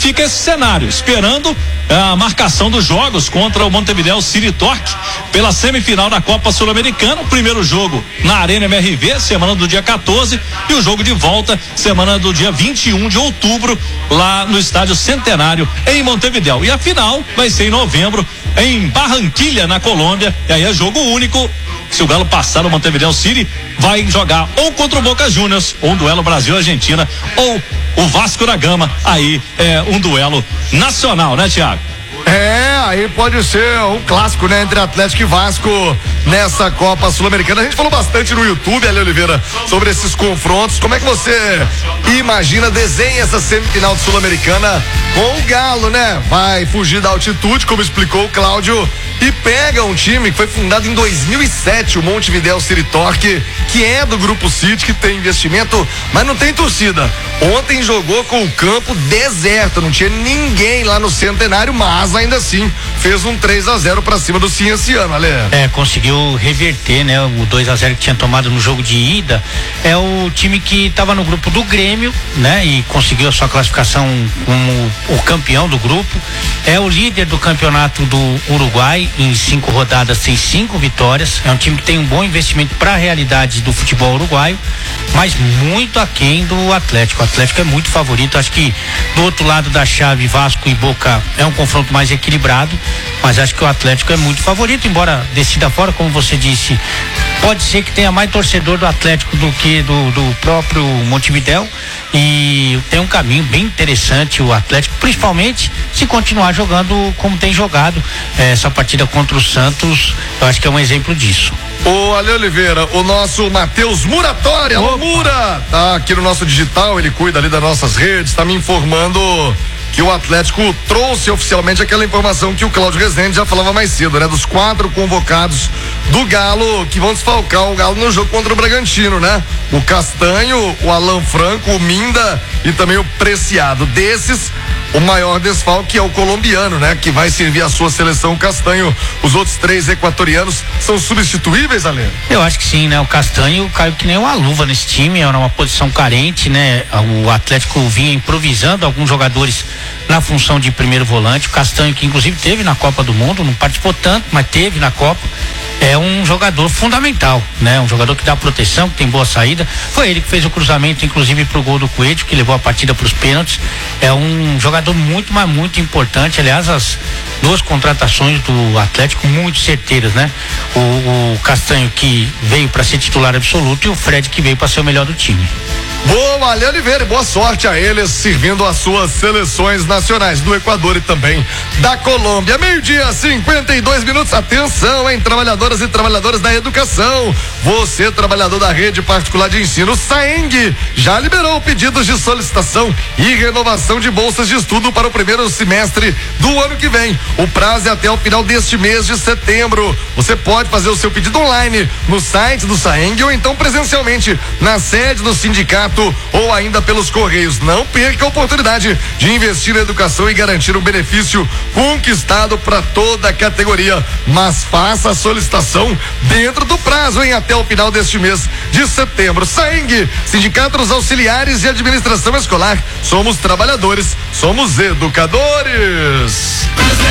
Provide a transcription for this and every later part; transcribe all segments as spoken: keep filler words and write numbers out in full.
fica esse cenário, esperando a marcação dos jogos contra o Montevideo City Torque pela semifinal da Copa Sul-Americana. O primeiro jogo na Arena M R V, semana do dia quatorze, e o jogo de volta, semana do dia vinte e um de outubro, lá no Estádio Centenário, em Montevideo. E a final vai ser em novembro, em Barranquilha, na Colômbia, e aí é jogo único. Se o Galo passar no Montevideo City, vai jogar ou contra o Boca Juniors, ou um duelo Brasil-Argentina, ou o Vasco da Gama. Aí é um duelo nacional, né, Thiago? É, aí pode ser um clássico, né, entre Atlético e Vasco nessa Copa Sul-Americana. A gente falou bastante no YouTube, Ale Oliveira, sobre esses confrontos. Como é que você imagina, desenha essa semifinal de Sul-Americana com o Galo, né? Vai fugir da altitude, como explicou o Cláudio, e pega um time que foi fundado em dois mil e sete, o Montevideo City Torque, que é do Grupo City, que tem investimento, mas não tem torcida. Ontem jogou com o campo deserto, não tinha ninguém lá no Centenário, mas ainda assim fez um três a zero pra cima do Cienciano, Ale. É, conseguiu reverter, né? O dois a zero que tinha tomado no jogo de ida. É o time que estava no grupo do Grêmio, né? E conseguiu a sua classificação como o campeão do grupo. É o líder do campeonato do Uruguai, em cinco rodadas tem cinco vitórias. É um time que tem um bom investimento para a realidade do futebol uruguaio, mas muito aquém do Atlético. O Atlético é muito favorito. Acho que do outro lado da chave, Vasco e Boca é um confronto mais equilibrado, mas acho que o Atlético é muito favorito, embora decida fora, como você disse. Pode ser que tenha mais torcedor do Atlético do que do, do próprio Montevideo, e tem um caminho bem interessante o Atlético, principalmente se continuar jogando como tem jogado. Essa partida contra o Santos, eu acho que é um exemplo disso. O Ale Oliveira, o nosso Matheus Muratória, o Mura, tá aqui no nosso digital, ele cuida ali das nossas redes, tá me informando que o Atlético trouxe oficialmente aquela informação que o Cláudio Rezende já falava mais cedo, né? Dos quatro convocados do Galo que vão desfalcar o Galo no jogo contra o Bragantino, né? O Castanho, o Alan Franco, o Minda e também o Preciado. Desses, o maior desfalque é o colombiano, né? Que vai servir a sua seleção, Castanho. Os outros três equatorianos são substituíveis, Ale? Eu acho que sim, né? O Castanho caiu que nem uma luva nesse time, era uma posição carente, né? O Atlético vinha improvisando alguns jogadores na função de primeiro volante. O Castanho, que inclusive teve na Copa do Mundo, não participou tanto, mas teve na Copa. É um jogador fundamental, né? Um jogador que dá proteção, que tem boa saída. Foi ele que fez o cruzamento, inclusive, pro gol do Coelho, que levou a partida para os pênaltis. É um jogador muito, mas muito importante. Aliás, as duas contratações do Atlético muito certeiras, né? O, o Castanho, que veio para ser titular absoluto, e o Fred, que veio para ser o melhor do time. Boa, Ale Oliveira, boa sorte a eles servindo as suas seleções nacionais do Equador e também da Colômbia. Meio-dia, cinquenta e dois minutos. Atenção, hein, trabalhadoras e trabalhadores da educação. Você, trabalhador da rede particular de ensino, SAENG, já liberou pedidos de solicitação e renovação de bolsas de estudo para o primeiro semestre do ano que vem. O prazo é até o final deste mês de setembro. Você pode fazer o seu pedido online no site do SAENG ou então presencialmente na sede do sindicato ou ainda pelos correios. Não perca a oportunidade de investir na educação e garantir um benefício conquistado para toda a categoria, mas faça a solicitação dentro do prazo, em até o final deste mês de setembro. SAENG, Sindicato dos Auxiliares de Administração Escolar. Somos trabalhadores, somos educadores.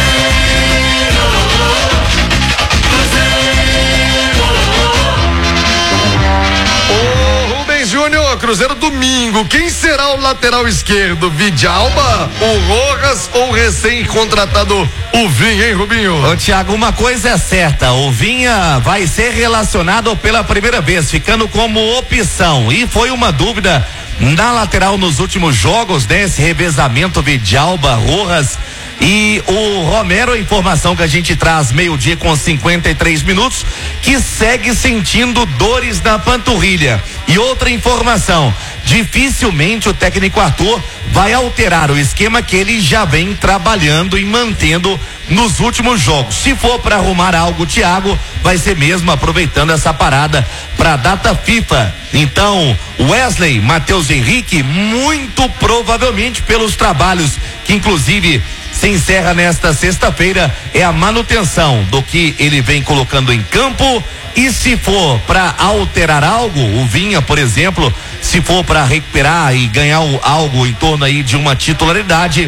Júnior, Cruzeiro domingo, quem será o lateral esquerdo? Vidalba, o Rojas ou o recém-contratado o Vinha, hein, Rubinho? Ô, Thiago, uma coisa é certa, o Vinha vai ser relacionado pela primeira vez, ficando como opção, e foi uma dúvida na lateral nos últimos jogos, né? Esse revezamento Vidalba, Rojas e o Romero, a informação que a gente traz meio-dia com cinquenta e três minutos, que segue sentindo dores na panturrilha. E outra informação, dificilmente o técnico Arthur vai alterar o esquema que ele já vem trabalhando e mantendo nos últimos jogos. Se for para arrumar algo, Thiago, vai ser mesmo aproveitando essa parada para a data FIFA. Então, Wesley, Matheus Henrique, muito provavelmente pelos trabalhos que inclusive se encerra nesta sexta-feira, é a manutenção do que ele vem colocando em campo. E se for para alterar algo, o Vinha, por exemplo, se for para recuperar e ganhar algo em torno aí de uma titularidade,